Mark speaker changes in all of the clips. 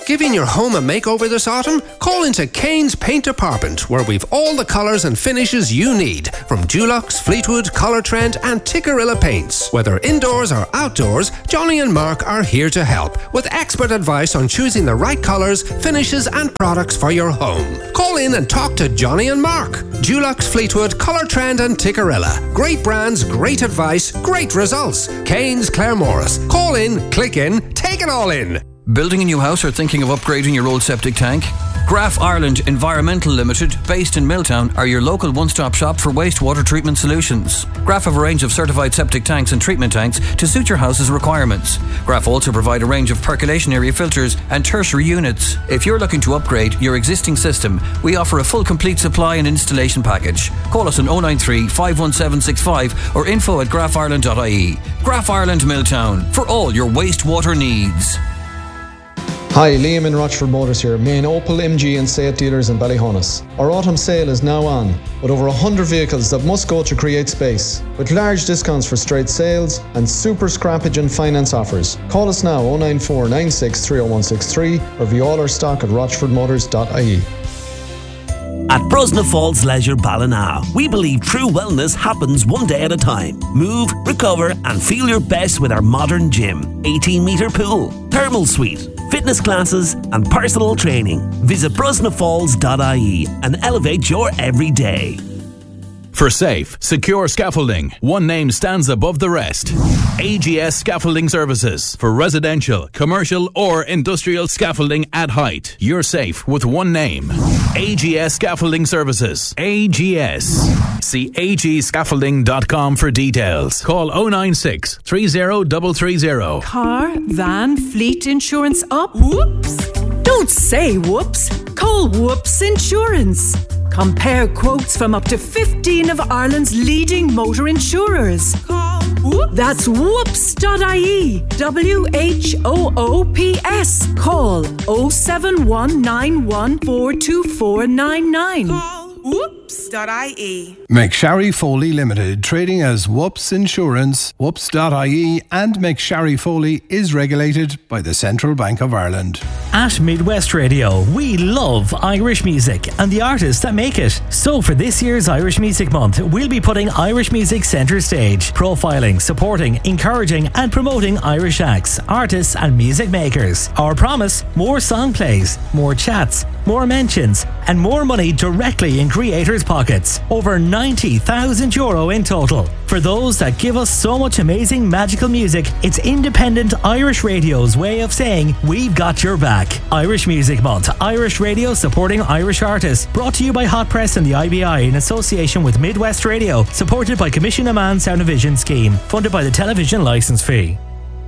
Speaker 1: Giving your home a makeover this autumn? Call into Kane's Paint Department, where we've all the colours and finishes you need, from Dulux, Fleetwood, Colour Trend and Tikkurila paints. Whether indoors or outdoors, Johnny and Mark are here to help, with expert advice on choosing the right colours, finishes and products for your home. Call in and talk to Johnny and Mark. Dulux, Fleetwood, Colour Trend and Tikkurila. Great brands, great advice, great results. Kane's Claremorris. Call in, click in, take it all in.
Speaker 2: Building a new house or thinking of upgrading your old septic tank? Graf Ireland Environmental Limited, based in Milltown, are your local one-stop shop for wastewater treatment solutions. Graf have a range of certified septic tanks and treatment tanks to suit your house's requirements. Graf also provide a range of percolation area filters and tertiary units. If you're looking to upgrade your existing system, we offer a full complete supply and installation package. Call us on 093 51765 or info@grafireland.ie. Graf Ireland Milltown, for all your wastewater needs.
Speaker 3: Hi, Liam in Rochford Motors here, main Opel, MG and Seat dealers in Ballyhonus. Our autumn sale is now on, with over 100 vehicles that must go to create space, with large discounts for straight sales and super scrappage and finance offers. Call us now 094 96 30163 or view all our stock at rochfordmotors.ie.
Speaker 4: At Brosna Falls Leisure Ballina, we believe true wellness happens one day at a time. Move, recover and feel your best with our modern gym, 18-metre pool, thermal suite, fitness classes and personal training. Visit brosnafalls.ie and elevate your everyday.
Speaker 5: For safe, secure scaffolding, one name stands above the rest. AGS Scaffolding Services. For residential, commercial or industrial scaffolding at height. You're safe with one name. AGS Scaffolding Services. AGS. See agscaffolding.com for details. Call 096 30330.
Speaker 6: Car, van, fleet insurance up? Whoops! Don't say whoops. Call Whoops Insurance. Compare quotes from up to 15 of Ireland's leading motor insurers. Call Whoops. That's whoops.ie. WHOOPS. Call 07191424499. Call whoops.ie.
Speaker 7: McSharry Foley Limited, trading as Whoops Insurance, whoops.ie, and McSharry Foley is regulated by the Central Bank of Ireland.
Speaker 8: At Midwest Radio, we love Irish music and the artists that make it. So for this year's Irish Music Month, we'll be putting Irish music centre stage, profiling, supporting, encouraging and promoting Irish acts, artists and music makers. Our promise: more song plays, more chats, more mentions and more money directly in creators' pockets. Over €90,000 in total. For those that give us so much amazing magical music, it's independent Irish radio's way of saying we've got your back. Irish Music Month, Irish Radio supporting Irish artists. Brought to you by Hot Press and the IBI in association with Midwest Radio. Supported by Commission Amman Sound and Vision Scheme. Funded by the television licence fee.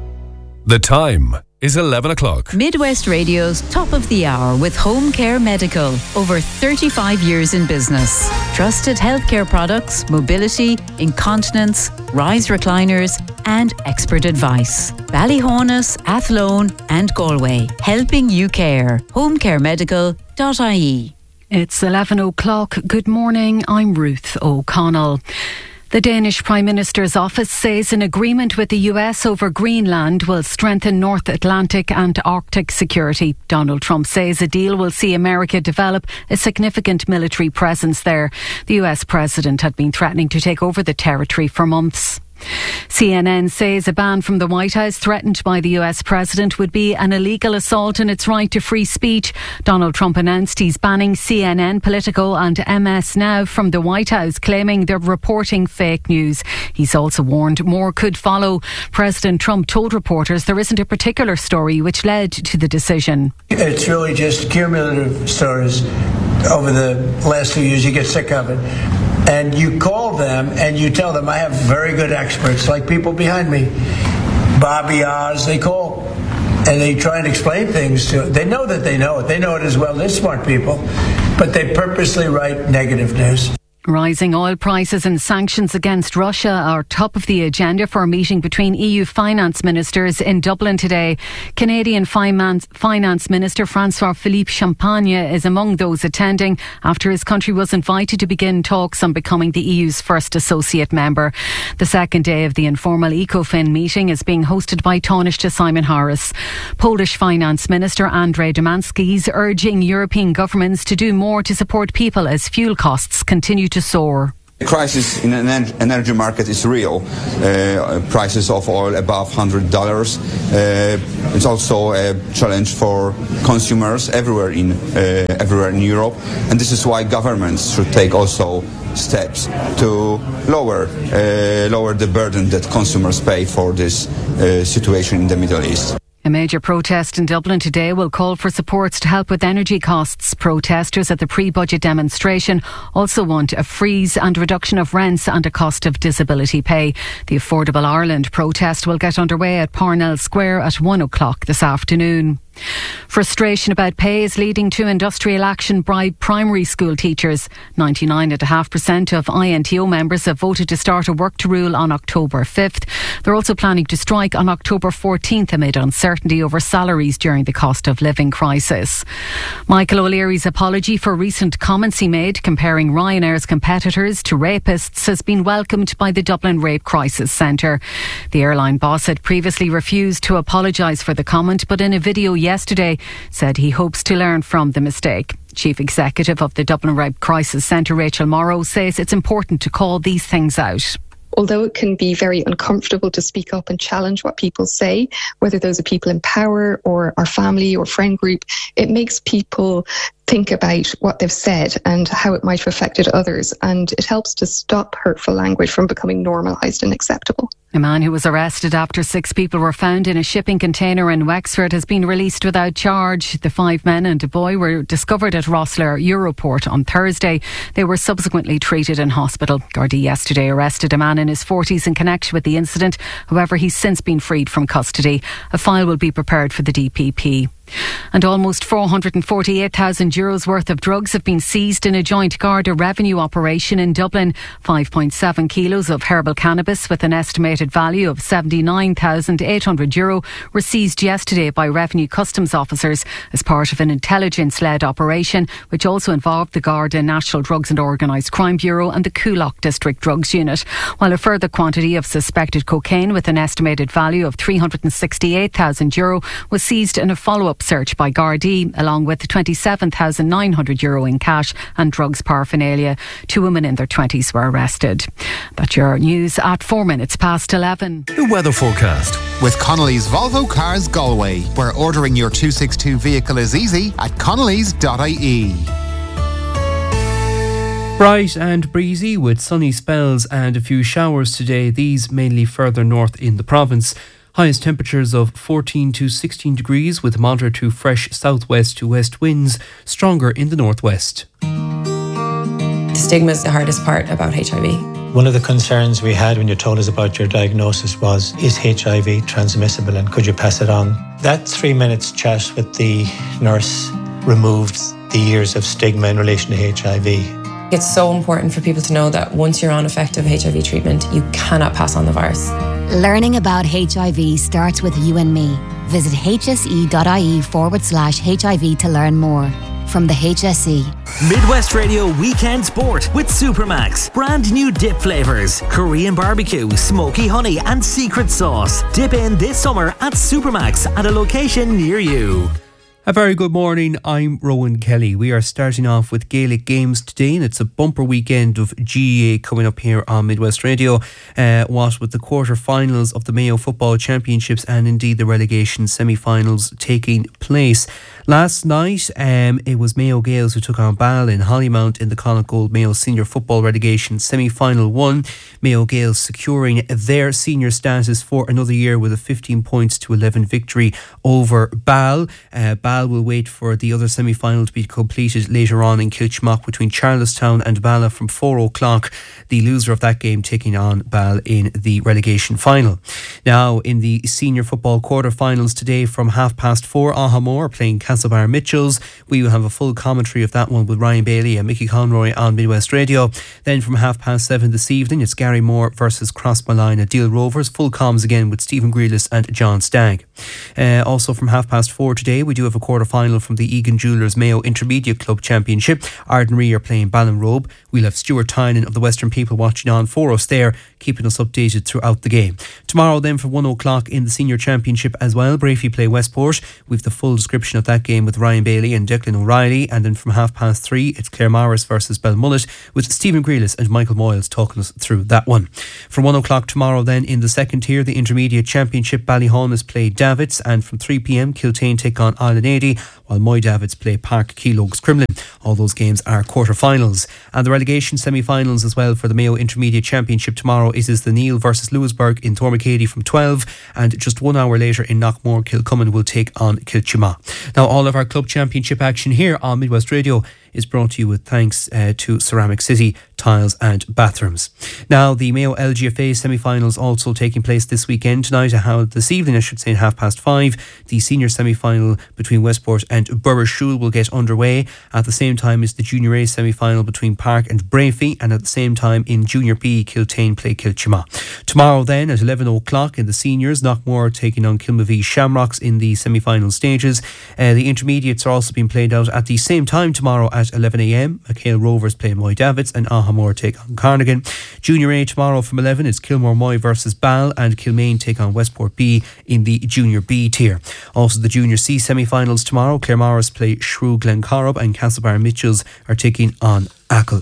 Speaker 9: The time is 11 o'clock.
Speaker 10: Midwest Radio's Top of the Hour with Home Care Medical. Over 35 years in business. Trusted healthcare products, mobility, incontinence, rise recliners and expert advice. Ballyhonus, Athlone and Galway. Helping you care. homecaremedical.ie.
Speaker 11: It's 11 o'clock. Good morning. I'm Ruth O'Connell. The Danish Prime Minister's office says an agreement with the US over Greenland will strengthen North Atlantic and Arctic security. Donald Trump says a deal will see America develop a significant military presence there. The US president had been threatening to take over the territory for months. CNN says a ban from the White House threatened by the US president would be an illegal assault on its right to free speech. Donald Trump announced he's banning CNN, Politico and MS Now from the White House, claiming they're reporting fake news. He's also warned more could follow. President Trump told reporters there isn't a particular story which led to the decision.
Speaker 12: It's really just cumulative stories over the last 2 years. You get sick of it. And you call them and you tell them, I have very good experts, like people behind me, Bobby Oz, they call. And they try and explain things to it. They know that they know it. They know it as well. They're smart people. But they purposely write negative news.
Speaker 11: Rising oil prices and sanctions against Russia are top of the agenda for a meeting between EU finance ministers in Dublin today. Canadian Finance Minister François-Philippe Champagne is among those attending after his country was invited to begin talks on becoming the EU's first associate member. The second day of the informal ECOFIN meeting is being hosted by Taoiseach Simon Harris. Polish Finance Minister Andrzej Domanski is urging European governments to do more to support people as fuel costs continue to soar.
Speaker 13: The crisis in the energy market is real. Prices of oil above $100. It's also a challenge for consumers everywhere in Europe, and this is why governments should take also steps to lower the burden that consumers pay for this situation in the Middle East.
Speaker 11: A major protest in Dublin today will call for supports to help with energy costs. Protesters at the pre-budget demonstration also want a freeze and reduction of rents and a cost of disability pay. The Affordable Ireland protest will get underway at Parnell Square at 1 o'clock this afternoon. Frustration about pay is leading to industrial action by primary school teachers. 99.5% of INTO members have voted to start a work to rule on October 5th. They're also planning to strike on October 14th amid uncertainty over salaries during the cost of living crisis. Michael O'Leary's apology for recent comments he made comparing Ryanair's competitors to rapists has been welcomed by the Dublin Rape Crisis Centre. The airline boss had previously refused to apologise for the comment, but in a video yesterday said he hopes to learn from the mistake. Chief Executive of the Dublin Rape Crisis Centre, Rachel Morrow, says it's important to call these things out.
Speaker 14: Although it can be very uncomfortable to speak up and challenge what people say, whether those are people in power or our family or friend group, it makes people think about what they've said and how it might have affected others, and it helps to stop hurtful language from becoming normalised and acceptable.
Speaker 11: A man who was arrested after 6 people were found in a shipping container in Wexford has been released without charge. The 5 men and a boy were discovered at Rosslare Europort on Thursday. They were subsequently treated in hospital. Gardaí yesterday arrested a man in his 40s in connection with the incident. However, he's since been freed from custody. A file will be prepared for the DPP. And almost €448,000 worth of drugs have been seized in a joint Garda revenue operation in Dublin. 5.7 kilos of herbal cannabis with an estimated value of €79,800 were seized yesterday by revenue customs officers as part of an intelligence-led operation which also involved the Garda National Drugs and Organised Crime Bureau and the Coolock District Drugs Unit, while a further quantity of suspected cocaine with an estimated value of €368,000 was seized in a follow-up search by Gardaí, along with €27,900 in cash and drugs paraphernalia. 2 women in their 20s were arrested. That's your news at 11:04.
Speaker 15: The weather forecast with Connolly's Volvo Cars Galway, where ordering your 262 vehicle is easy at connolly's.ie.
Speaker 16: Bright and breezy with sunny spells and a few showers today, these mainly further north in the province. Highest temperatures of 14 to 16 degrees with moderate to fresh southwest to west winds, stronger in the northwest.
Speaker 17: The stigma is the hardest part about HIV.
Speaker 18: One of the concerns we had when you told us about your diagnosis was, is HIV transmissible and could you pass it on? That 3 minutes chat with the nurse removed the years of stigma in relation to HIV.
Speaker 17: It's so important for people to know that once you're on effective HIV treatment, you cannot pass on the virus.
Speaker 19: Learning about HIV starts with you and me. Visit hse.ie/HIV to learn more. From the HSE.
Speaker 4: Midwest Radio Weekend Sport with Supermax. Brand new dip flavours. Korean barbecue, smoky honey and secret sauce. Dip in this summer at Supermax at a location near you.
Speaker 16: A very good morning, I'm Rowan Kelly. We are starting off with Gaelic games today, and it's a bumper weekend of GAA coming up here on Midwest Radio, what with the quarter-finals of the Mayo Football Championships and indeed the relegation semi-finals taking place. Last night, it was Mayo Gaels who took on Ball in Hollymount in the Connacht Gold Mayo Senior Football Relegation semi-final 1. Mayo Gaels securing their senior status for another year with a 15 points to 11 victory over Ball. Ball will wait for the other semi-final to be completed later on in Kilchmock between Charlestown and Balla from 4 o'clock. The loser of that game taking on Ball in the relegation final. Now, in the senior football quarter-finals today from 4:30, Ahamore playing Castle Castlebar Mitchells. We will have a full commentary of that one with Ryan Bailey and Mickey Conroy on Midwest Radio. Then from 7:30 this evening, it's Gary Moore versus Crossmolina Deal Rovers. Full comms again with Stephen Grealis and John Stagg. Also from 4:30 today, we do have a quarter-final from the Egan Jewellers Mayo Intermediate Club Championship. Ardenry are playing Ballinrobe. We'll have Stuart Tynan of the Western People watching on for us there, keeping us updated throughout the game. Tomorrow then for 1 o'clock in the Senior Championship as well, Brafey play Westport. We've the full description of that game with Ryan Bailey and Declan O'Reilly. And then from 3:30, it's Claremorris versus Belmullet with Stephen Grealis and Michael Moyles talking us through that one. From 1 o'clock tomorrow then in the second tier, the Intermediate Championship, Ballyhaunis play Davids, and from 3 p.m, Kiltane take on Island 80, while Moy Davids play Park Keelogs Crumlin. All those games are quarter-finals. And the relegation semi-finals as well for the Mayo Intermediate Championship tomorrow is the Neil versus Lewisburg in Tormacady from 12, and just 1 hour later in Knockmore, Kilcummin will take on Kilchima. Now all of our club championship action here on Midwest Radio is brought to you with thanks to Ceramic City Tiles and Bathrooms. Now the Mayo LGFA semi-finals also taking place this weekend tonight, this evening I should say, at 5:30. The senior semi-final between Westport and Burrishoole will get underway at the same time as the Junior A semi-final between Park and Brafey, and at the same time in Junior B, Kiltane play Kilchima. Tomorrow then at 11 o'clock in the seniors, Knockmore taking on Kilmavee Shamrocks in the semi-final stages. The intermediates are also being played out at the same time tomorrow at 11 a.m. McHale Rovers play Moy Davids and Ahamore take on Carnegie. Junior A tomorrow from 11 is Kilmore Moy versus Ball, and Kilmaine take on Westport B in the Junior B tier. Also the Junior C semi-finals tomorrow, Claremorris play Shrew Glencorrib and Castlebar Mitchells are taking on Achill.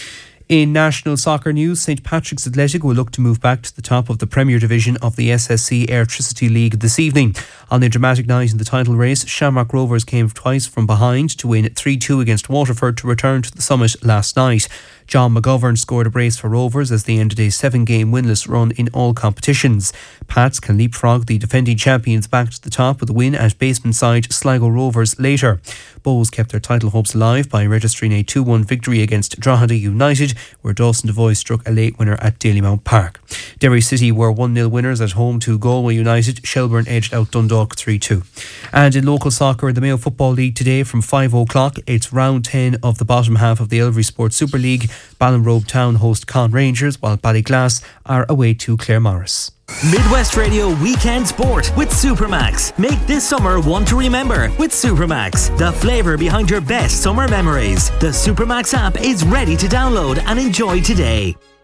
Speaker 16: In national soccer news, St Patrick's Athletic will look to move back to the top of the Premier Division of the SSC Airtricity League this evening. On their dramatic night in the title race, Shamrock Rovers came twice from behind to win 3-2 against Waterford to return to the summit last night. John McGovern scored a brace for Rovers as they ended a 7-game winless run in all competitions. Pats can leapfrog the defending champions back to the top with a win at basement side Sligo Rovers later. Bows kept their title hopes alive by registering a 2-1 victory against Drogheda United, where Dawson Devoy struck a late winner at Dalymount Park. Derry City were 1-0 winners at home to Galway United. Shelbourne edged out Dundalk 3-2. And in local soccer in the Mayo Football League today from 5 o'clock, it's round 10 of the bottom half of the Elvery Sports Super League. Ballinrobe Town host Con Rangers, while Ballyglass are away to Claremorris.
Speaker 8: Midwest Radio Weekend Sport with Supermax. Make this summer one to remember with Supermax, the flavour behind your best summer memories. The Supermax app is ready to download and enjoy today.